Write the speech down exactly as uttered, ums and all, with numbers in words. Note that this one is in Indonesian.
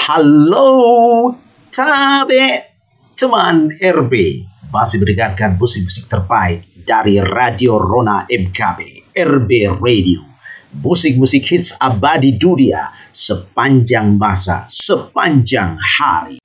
Halo, Tabe, teman R B. Masih mendengarkan musik-musik terbaik dari Radio Rona M K B, R B Radio. Musik-musik hits abadi dunia sepanjang masa, sepanjang hari.